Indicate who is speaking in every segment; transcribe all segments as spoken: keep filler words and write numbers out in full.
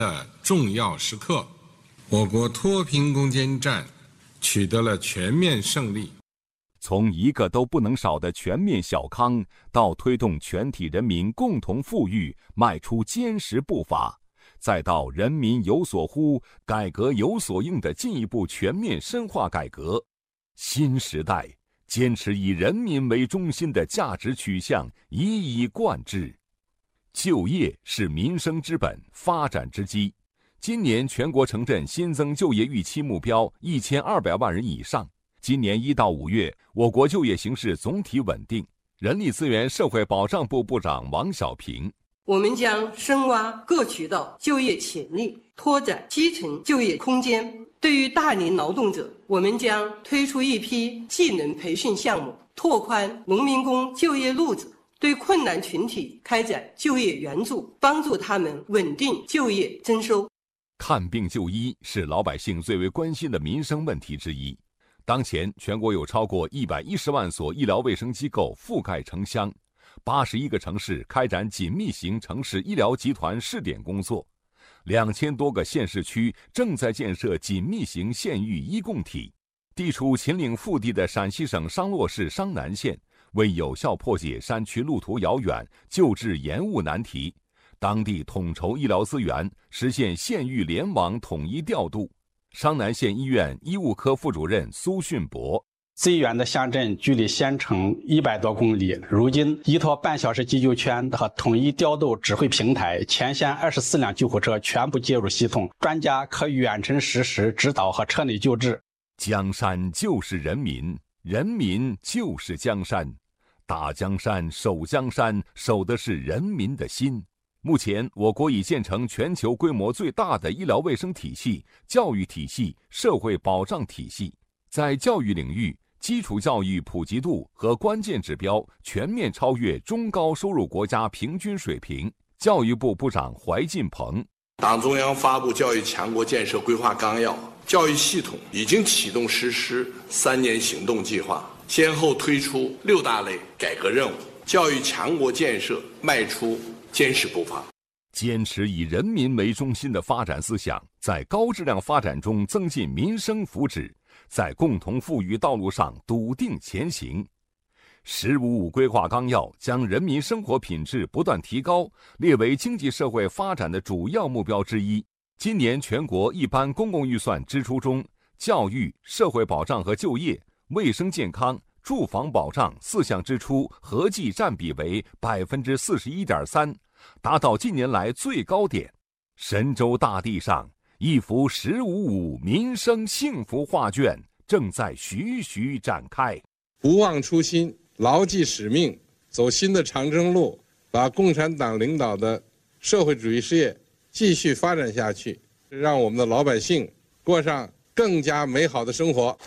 Speaker 1: 的重要时刻，我国脱贫攻坚战取得了全面胜利。
Speaker 2: 从一个都不能少的全面小康，到推动全体人民共同富裕迈出坚实步伐，再到人民有所呼，改革有所应的进一步全面深化改革，新时代坚持以人民为中心的价值取向一以贯之。就业是民生之本，发展之基。今年全国城镇新增就业预期目标一千二百万人以上。今年一到五月，我国就业形势总体稳定。人力资源社会保障部部长王小平：
Speaker 3: 我们将深挖各渠道就业潜力，拓展基层就业空间。对于大龄劳动者，我们将推出一批技能培训项目，拓宽农民工就业路子，对困难群体开展就业援助，帮助他们稳定就业增收。
Speaker 2: 看病就医是老百姓最为关心的民生问题之一。当前，全国有超过一百一十万所医疗卫生机构覆盖城乡，八十一个城市开展紧密型城市医疗集团试点工作，两千多个县市区正在建设紧密型县域医共体。地处秦岭腹地的陕西省商洛市商南县，为有效破解山区路途遥远、救治延误难题，当地统筹医疗资源，实现县域联网统一调度。商南县医院医务科副主任苏训博：
Speaker 4: 最远的乡镇距离县城一百多公里，如今依托半小时急救圈和统一调度指挥平台，前线二十四辆救护车全部接入系统，专家可远程实时指导和车内救治。
Speaker 2: 江山就是人民，人民就是江山，打江山、守江山，守的是人民的心。目前，我国已建成全球规模最大的医疗卫生体系、教育体系、社会保障体系。在教育领域，基础教育普及度和关键指标全面超越中高收入国家平均水平。教育部部长怀进鹏：
Speaker 5: 党中央发布教育强国建设规划纲要，教育系统已经启动实施三年行动计划，先后推出六大类改革任务，教育强国建设迈出坚实步伐。
Speaker 2: 坚持以人民为中心的发展思想，在高质量发展中增进民生福祉，在共同富裕道路上笃定前行。十五五规划纲要将人民生活品质不断提高列为经济社会发展的主要目标之一。今年全国一般公共预算支出中，教育、社会保障和就业、卫生健康、住房保障四项支出合计占比为百分之四十一点三，达到近年来最高点。神州大地上，一幅“十五五”民生幸福画卷正在徐徐展开。
Speaker 1: 不忘初心，牢记使命，走新的长征路，把共产党领导的社会主义事业继续发展下去，让我们的老百姓过上更加美好的生活。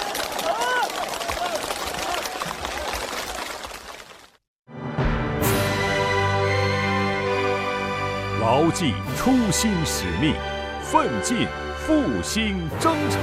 Speaker 2: 牢记初心使命，奋进复兴征程。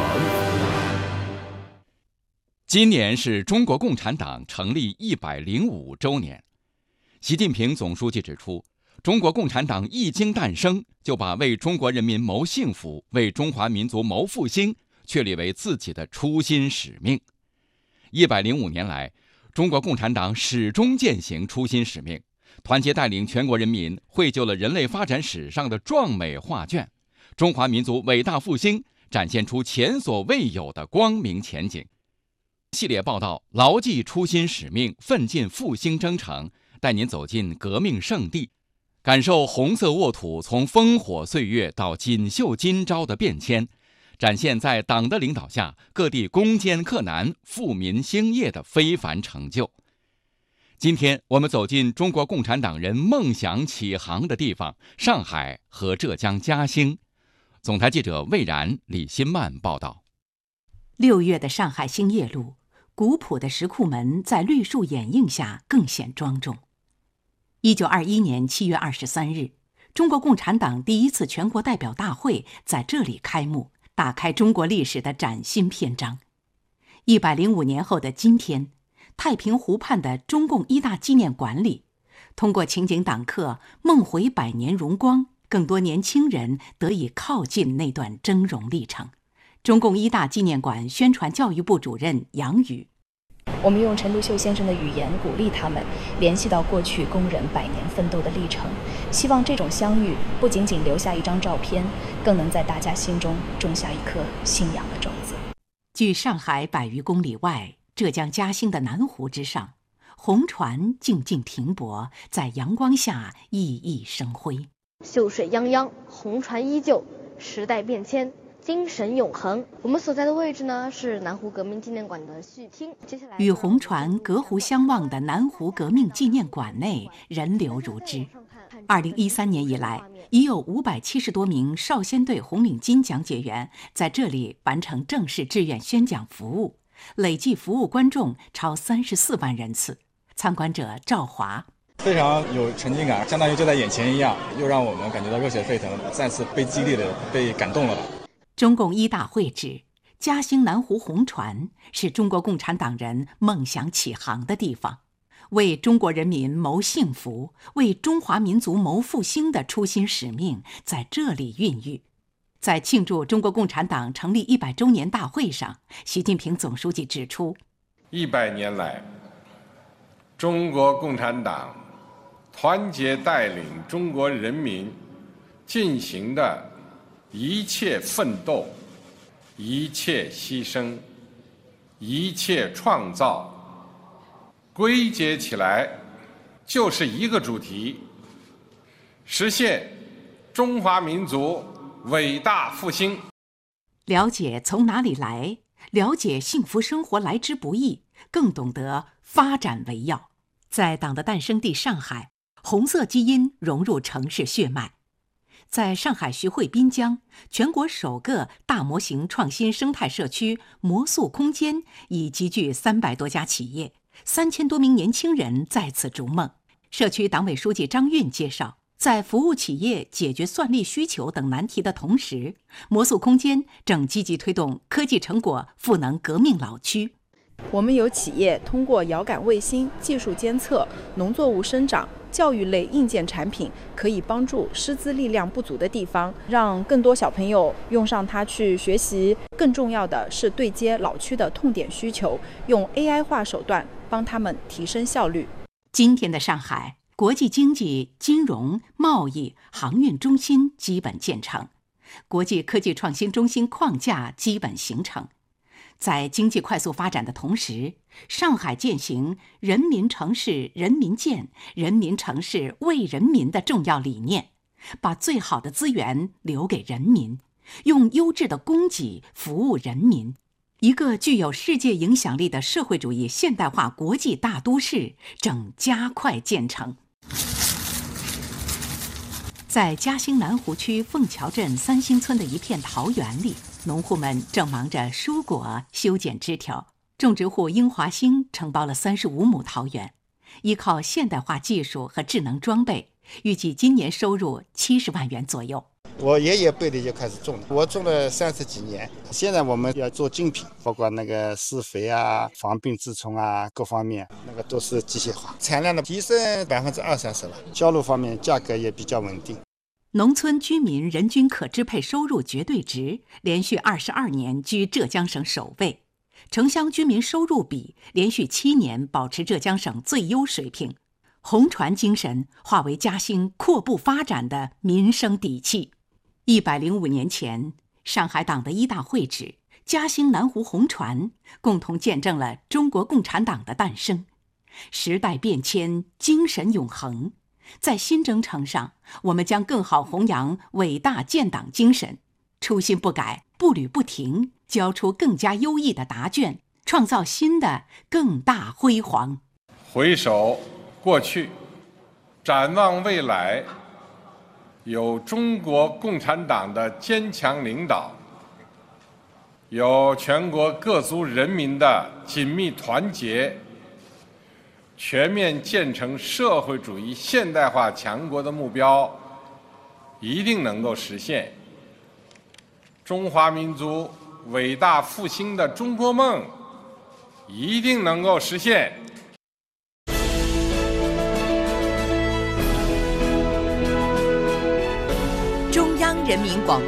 Speaker 6: 今年是中国共产党成立一百零五周年。习近平总书记指出，中国共产党一经诞生，就把为中国人民谋幸福、为中华民族谋复兴确立为自己的初心使命。一百零五年来，中国共产党始终践行初心使命，团结带领全国人民绘就了人类发展史上的壮美画卷，中华民族伟大复兴展现出前所未有的光明前景。系列报道牢记初心使命，奋进复兴征程，带您走进革命圣地，感受红色沃土从烽火岁月到锦绣今朝的变迁，展现在党的领导下各地攻坚克难、富民兴业的非凡成就。今天我们走进中国共产党人梦想起航的地方——上海和浙江嘉兴。总台记者魏然、李新曼报道。
Speaker 7: 六月的上海兴业路，古朴的石库门在绿树掩映下更显庄重。一九二一年七月二十三日，中国共产党第一次全国代表大会在这里开幕，打开中国历史的崭新篇章。一百零五年后的今天，太平湖畔的中共一大纪念馆里，通过情景党课梦回百年荣光， 更多年轻人得以靠近那段峥嵘历程。中共一大纪念馆宣传教育部主任杨宇：
Speaker 8: 我们用陈独秀先生的语言鼓励他们，联系到过去工人百年奋斗的历程，希望这种相遇不仅仅留下一张照片，更能在大家心中种下一颗信仰的种子。
Speaker 7: 距上海百余公里外，浙江嘉兴的南湖之上，红船静静停泊，在阳光下熠熠生辉。
Speaker 9: 秀水泱泱，红船依旧，时代变迁，精神永恒。我们所在的位置呢，是南湖革命纪念馆的序厅。接下来，
Speaker 7: 与红船隔湖相望的南湖革命纪念馆内人流如织。二零一三年以来，已有五百七十多名少先队红领巾讲解员在这里完成正式志愿宣讲服务，累计服务观众超三十四万人次。参观者赵华：
Speaker 10: 非常有沉浸感，相当于就在眼前一样，又让我们感觉到热血沸腾，再次被激励的、被感动了吧。
Speaker 7: 中共一大会址嘉兴南湖红船是中国共产党人梦想起航的地方，为中国人民谋幸福、为中华民族谋复兴的初心使命在这里孕育。在庆祝中国共产党成立一百周年大会上，习近平总书记指出，
Speaker 1: 一百年来，中国共产党团结带领中国人民进行的一切奋斗、一切牺牲、一切创造，归结起来就是一个主题：实现中华民族伟大复兴。
Speaker 7: 了解从哪里来，了解幸福生活来之不易，更懂得发展为要。在党的诞生地上海，红色基因融入城市血脉。在上海徐汇滨江，全国首个大模型创新生态社区魔塑空间已集聚三百多家企业，三千多名年轻人在此逐梦。社区党委书记张运介绍，在服务企业解决算力需求等难题的同时，魔塑空间正积极推动科技成果赋能革命老区。
Speaker 11: 我们有企业通过遥感卫星技术监测农作物生长、教育类硬件产品，可以帮助师资力量不足的地方，让更多小朋友用上它去学习。更重要的是对接老区的痛点需求，用 A I 化手段帮他们提升效率。
Speaker 7: 今天的上海，国际经济、金融、贸易、航运中心基本建成，国际科技创新中心框架基本形成。在经济快速发展的同时，上海践行人民城市人民建、人民城市为人民的重要理念，把最好的资源留给人民，用优质的供给服务人民。一个具有世界影响力的社会主义现代化国际大都市正加快建成。在嘉兴南湖区凤桥镇三星村的一片桃园里，农户们正忙着疏果、修剪枝条。种植户英华兴承包了三十五亩桃园，依靠现代化技术和智能装备，预计今年收入七十万元左右。
Speaker 12: 我爷爷辈的就开始种了，我种了三十几年。现在我们要做精品，包括那个施肥啊、防病治虫啊，各方面那个都是机械化，产量的提升百分之二三十了。销路方面价格也比较稳定。
Speaker 7: 农村居民人均可支配收入绝对值连续二十二年居浙江省首位，城乡居民收入比连续七年保持浙江省最优水平。红船精神化为嘉兴阔步发展的民生底气。一百零五年前，上海党的一大会址嘉兴南湖红船共同见证了中国共产党的诞生。时代变迁，精神永恒。在新征程上，我们将更好弘扬伟大建党精神，初心不改，步履不停，交出更加优异的答卷，创造新的更大辉煌。
Speaker 1: 回首过去，展望未来，有中国共产党的坚强领导，有全国各族人民的紧密团结，全面建成社会主义现代化强国的目标一定能够实现。中华民族伟大复兴的中国梦一定能够实现。
Speaker 7: 人民广